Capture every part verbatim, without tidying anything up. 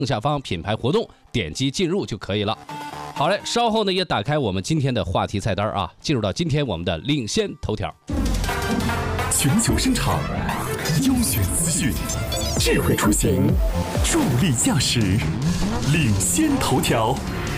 下方品牌活动点击进入就可以了。好嘞，稍后呢也打开我们今天的话题菜单啊，进入到今天我们的领先头条。 全球声场，优选资讯，智慧出行，助力驾驶，领先头条。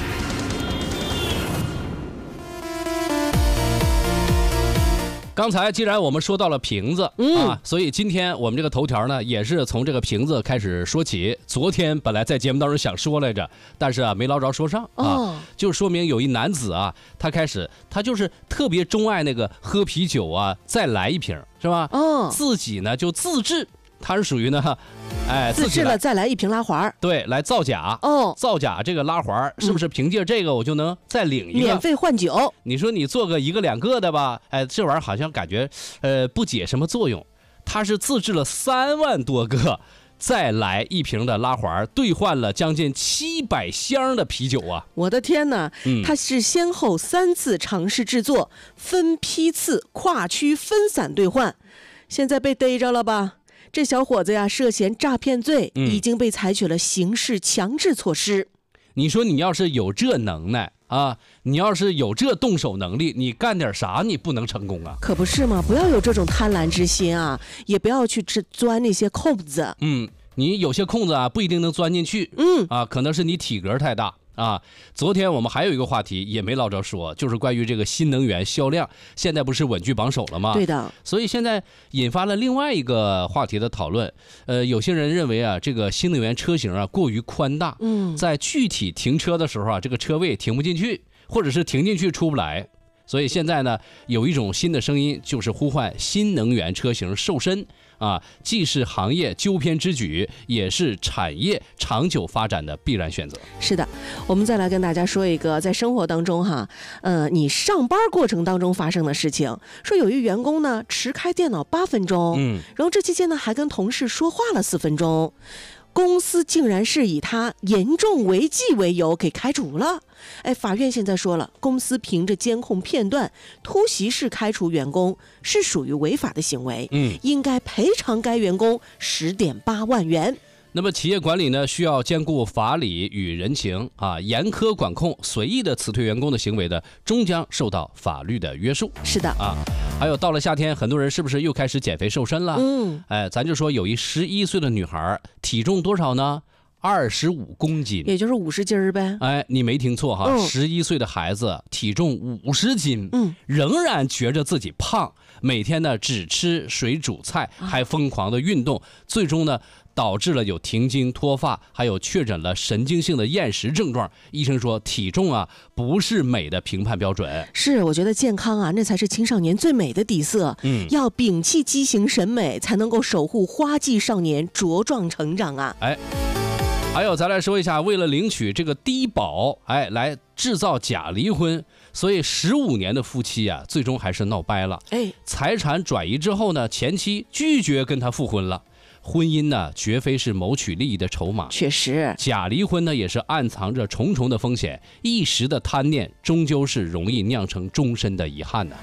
刚才既然我们说到了瓶子、 嗯、 啊，所以今天我们这个头条呢，也是从这个瓶子开始说起。昨天本来在节目当中想说来着，但是啊没捞着说上啊， 哦、 就说明有一男子啊，他开始他就是特别钟爱那个喝啤酒啊，再来一瓶，是吧？ 哦， 自己呢就自制。他是属于呢，哎， 自制了再来一瓶拉环， 对，来造假哦， 造假这个拉环，是不是凭借这个我就能再领一个免费换酒？ 你说你做个一个两个的吧，哎，这玩意儿好像感觉呃不解什么作用。他是自制了三万多个，再来一瓶的拉环，兑换了将近七百箱的啤酒啊！ 我的天哪，嗯、他是先后三次尝试制作，分批次跨区分散兑换，现在被逮着了吧？这小伙子呀，涉嫌诈骗罪，嗯、已经被采取了刑事强制措施。 你说你要是有这能耐啊，你要是有这动手能力，你干点啥你不能成功啊？ 可不是嘛，不要有这种贪婪之心啊，也不要去钻那些空子。 嗯，你有些空子啊，不一定能钻进去。 嗯啊，可能是你体格太大。啊，昨天我们还有一个话题也没捞着说，就是关于这个新能源销量，现在不是稳居榜首了吗？ 对的， 所以现在引发了另外一个话题的讨论。呃，有些人认为啊，这个新能源车型啊过于宽大， 嗯， 在具体停车的时候啊，这个车位停不进去，或者是停进去出不来。所以现在呢，有一种新的声音，就是呼唤新能源车型瘦身啊，既是行业纠偏之举，也是产业长久发展的必然选择。 是的，我们再来跟大家说一个在生活当中哈，呃，你上班过程当中发生的事情。说有一员工呢迟开电脑八分钟，嗯，然后这期间呢还跟同事说话了四分钟。公司竟然是以他严重违纪为由给开除了。哎，法院现在说了，公司凭着监控片段突袭式开除员工是属于违法的行为，嗯，应该赔偿该员工十点八万元。 那么企业管理呢，需要兼顾法理与人情啊，严苛管控随意的辞退员工的行为的，终将受到法律的约束。 是的啊，还有到了夏天，很多人是不是又开始减肥瘦身了？ 嗯， 哎，咱就说有一十一岁的女孩，体重多少呢？二十五公斤， 也就是五十斤儿呗。 哎，你没听错哈，十一岁的孩子体重五十斤，嗯，仍然觉着自己胖，每天呢只吃水煮菜，还疯狂的运动，啊、最终呢导致了有停经、脱发，还有确诊了神经性的厌食症状。医生说，体重啊不是美的评判标准。 是，我觉得健康啊，那才是青少年最美的底色。嗯，要摒弃畸形审美，才能够守护花季少年茁壮成长啊。 哎。还有，咱来说一下，为了领取这个低保，哎，来制造假离婚，所以十五年的夫妻啊，最终还是闹掰了。哎，财产转移之后呢，前妻拒绝跟他复婚了。婚姻呢，绝非是谋取利益的筹码。 确实， 假离婚呢，也是暗藏着重重的风险，一时的贪念，终究是容易酿成终身的遗憾的。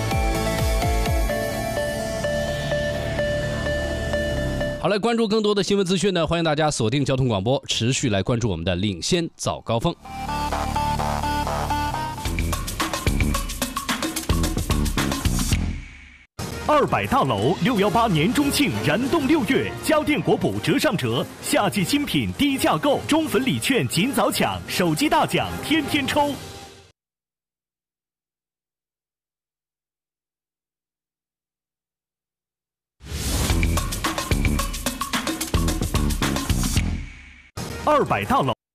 好，来关注更多的新闻资讯呢，欢迎大家锁定交通广播，持续来关注我们的领先早高峰。 二百大楼六一八年中庆燃动六月，家电国补折上折，夏季新品低价购，中粉礼券尽早抢，手机大奖天天抽。二百大楼。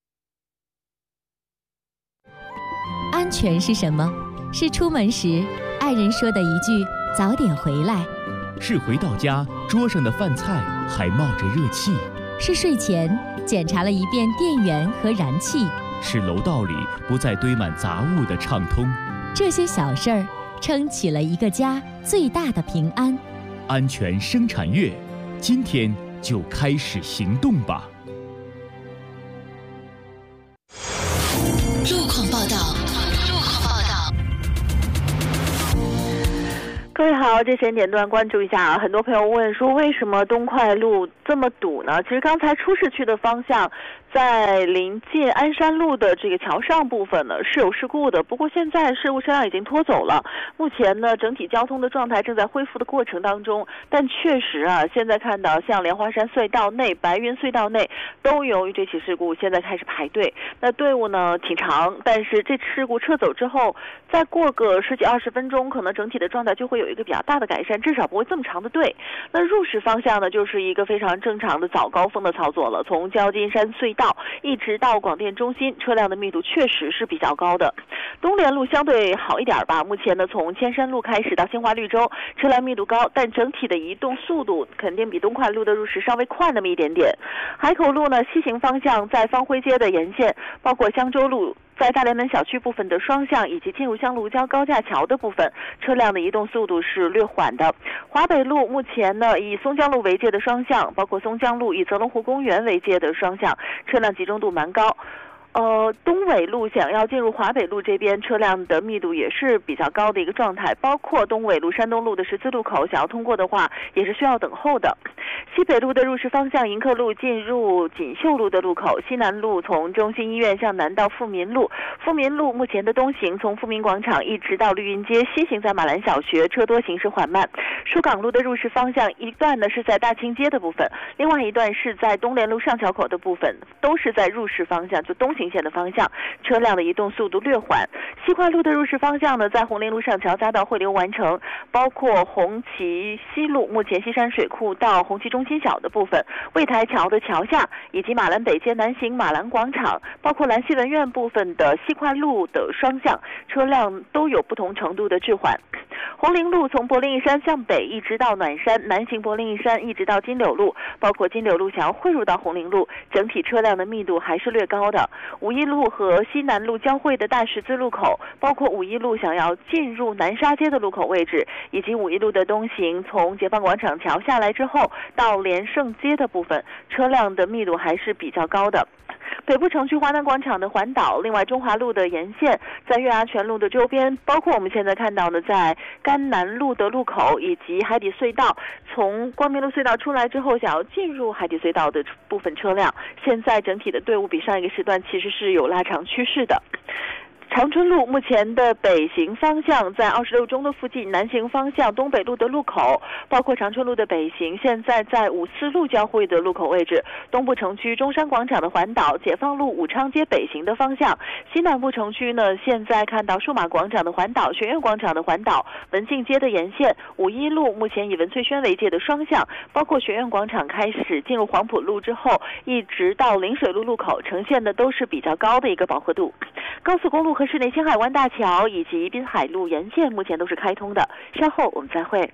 安全是什么？是出门时爱人说的一句“早点回来”， 是回到家桌上的饭菜还冒着热气， 是睡前检查了一遍电源和燃气， 是楼道里不再堆满杂物的畅通。 这些小事儿撑起了一个家最大的平安。 安全生产月，今天就开始行动吧。 路况报道，路况报道。 各位好，这时间点段关注一下啊，很多朋友问说，为什么东快路这么堵呢？其实刚才出市区的方向在临近鞍山路的这个桥上部分呢是有事故的，不过现在事故车辆已经拖走了。目前呢，整体交通的状态正在恢复的过程当中，但确实啊，现在看到像莲花山隧道内、白云隧道内都由于这起事故现在开始排队。那队伍呢挺长，但是这事故撤走之后，再过个十几二十分钟，可能整体的状态就会有一个比较大的改善，至少不会这么长的队。那入市方向呢，就是一个非常正常的早高峰的操作了，从焦金山隧道一直到广电中心，车辆的密度确实是比较高的。东联路相对好一点吧，目前呢从千山路开始到新华绿洲，车辆密度高，但整体的移动速度肯定比东快路的入市稍微快那么一点点。海口路呢西行方向在方辉街的沿线，包括香洲路在大连门小区部分的双向以及进入香炉礁高架桥的部分，车辆的移动速度是略缓的。华北路目前呢以松江路为界的双向，包括松江路以泽龙湖公园为界的双向，车辆集中度蛮高。呃，东纬路想要进入华北路这边，车辆的密度也是比较高的一个状态，包括东纬路、山东路的十字路口，想要通过的话，也是需要等候的。西北路的入市方向，迎客路进入锦绣路的路口，西南路从中心医院向南到富民路，富民路目前的东行从富民广场一直到绿荫街，西行在马兰小学，车多行驶缓慢。疏港路的入市方向，一段呢是在大清街的部分，另外一段是在东联路上桥口的部分，都是在入市方向，就东行线的方向，车辆的移动速度略缓。西快路的入市方向呢，在红林路上桥匝道汇流完成，包括红旗西路目前西山水库到红旗中心小的部分，魏台桥的桥下，以及马兰北街南行马兰广场，包括兰溪文苑部分的西快路的双向，车辆都有不同程度的滞缓。红林路从柏林一山向北一直到暖山，南行柏林一山一直到金柳路，包括金柳路想要汇入到红林路，整体车辆的密度还是略高的。五一路和西南路交汇的大十字路口，包括五一路想要进入南沙街的路口位置，以及五一路的东行从解放广场桥下来之后到连胜街的部分，车辆的密度还是比较高的。北部城区华南广场的环岛，另外中华路的沿线，在月牙泉路的周边，包括我们现在看到的在甘南路的路口以及海底隧道，从光明路隧道出来之后想要进入海底隧道的部分车辆，现在整体的队伍比上一个时段其实是有拉长趋势的。长春路目前的北行方向在二十六中的附近，南行方向东北路的路口，包括长春路的北行，现在在五四路交汇的路口位置，东部城区中山广场的环岛，解放路武昌街北行的方向，西南部城区呢，现在看到数码广场的环岛、学院广场的环岛、文静街的沿线，五一路目前以文翠轩为界的双向，包括学院广场开始进入黄埔路之后，一直到临水路路口，呈现的都是比较高的一个饱和度。高速公路和市内青海湾大桥以及滨海路沿线目前都是开通的，稍后我们再会。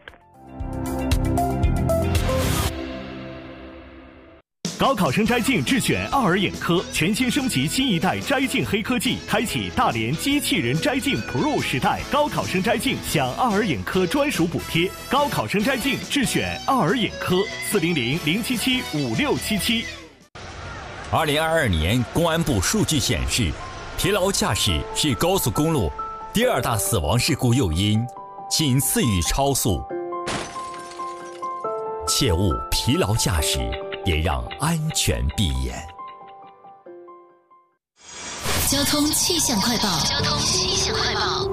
高考生摘镜智选奥尔眼科，全新升级新一代摘镜黑科技，开启大连机器人摘镜 Pro 时代。高考生摘镜享奥尔眼科专属补贴，高考生摘镜智选奥尔眼科，四零零零七七五六七七。 二零二二年公安部数据显示，疲劳驾驶是高速公路第二大死亡事故诱因，仅次于超速。切勿疲劳驾驶，也让安全闭眼。 交通气象快报。交通气象快报。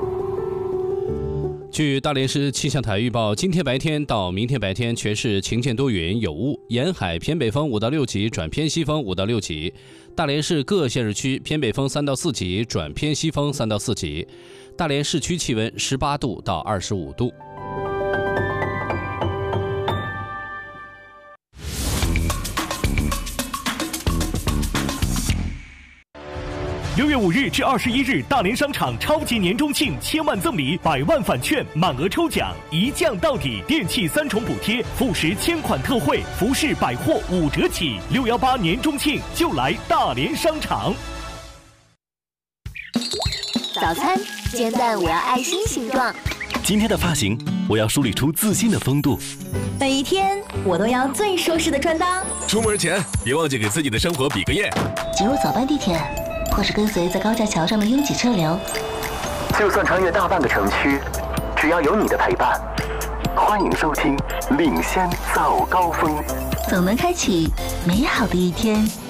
据大连市气象台预报，今天白天到明天白天全市晴间多云有雾，沿海偏北风五到六级转偏西风五到六级。大连市各县市区偏北风三到四级转偏西风三到四级。大连市区气温十八度到二十五度。 六月五日至二十一日，大连商场超级年中庆，千万赠礼，百万返券，满额抽奖，一降到底，电器三重补贴，副食千款特惠，服饰百货五折起。六幺八年中庆就来大连商场。 早餐煎蛋我要爱心形状， 今天的发型我要梳理出自信的风度， 每一天我都要最舒适的穿搭。 出门前别忘记给自己的生活比个耶。 挤入早班地铁，或是跟随在高架桥上的拥挤车流， 就算穿越大半个城区，只要有你的陪伴。欢迎收听领先早高峰， 总能开启美好的一天。